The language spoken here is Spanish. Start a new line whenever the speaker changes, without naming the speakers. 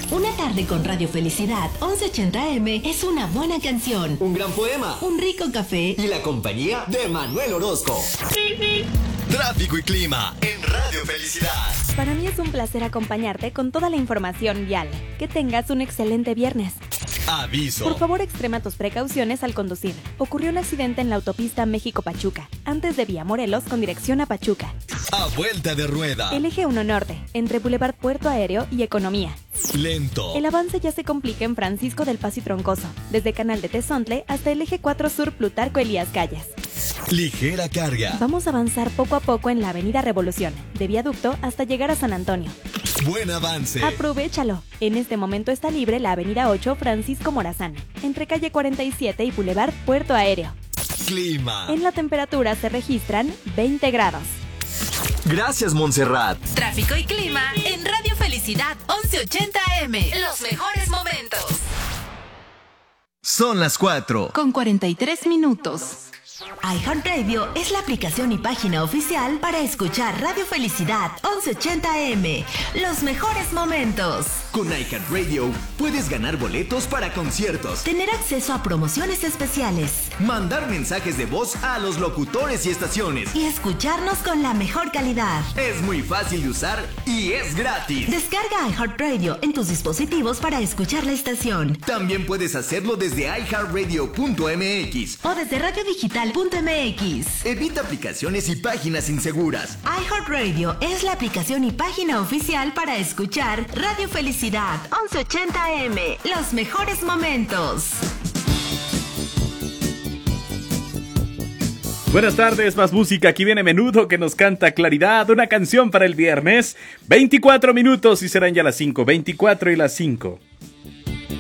Una tarde con Radio Felicidad 1180M es una buena canción,
un gran poema,
un rico café
y la compañía de Manuel Orozco.
Tráfico y clima en Radio Felicidad.
Para mí es un placer acompañarte con toda la información vial. Que tengas un excelente viernes.
Aviso.
Por favor, extrema tus precauciones al conducir. Ocurrió un accidente en la autopista México-Pachuca, antes de Vía Morelos con dirección a Pachuca.
A vuelta de rueda.
El eje 1 Norte, entre Boulevard Puerto Aéreo y Economía.
Lento.
El avance ya se complica en Francisco del Paso y Troncoso, desde Canal de Tezontle hasta el eje 4 Sur Plutarco Elías Calles.
Ligera carga.
Vamos a avanzar poco a poco en la Avenida Revolución, de Viaducto hasta llegar a San Antonio.
Buen avance.
Aprovechalo. En este momento está libre la Avenida 8 Francisco Morazán, entre calle 47 y Boulevard Puerto Aéreo.
Clima.
En la temperatura se registran 20 grados.
Gracias, Montserrat.
Tráfico y clima en Radio Felicidad 1180M. Los mejores momentos.
Son las 4.
Con 43 minutos. iHeartRadio es la aplicación y página oficial para escuchar Radio Felicidad 1180M. Los mejores momentos.
Con iHeartRadio puedes ganar boletos para conciertos,
Tener acceso a promociones especiales
mandar mensajes de voz a los locutores y estaciones.
y escucharnos con la mejor calidad.
Es muy fácil de usar y es gratis.
Descarga iHeartRadio en tus dispositivos para escuchar la estación
También puedes hacerlo desde iHeartRadio.mx.
o desde radiodigital.mx.
Evita aplicaciones y páginas inseguras.
iHeartRadio es la aplicación y página oficial para escuchar Radio Felicidad 1180M. Los mejores momentos.
Buenas tardes, más música. Aquí viene Menudo que nos canta Claridad, una canción para el viernes. 24 minutos y serán ya las 5, 24 y las 5.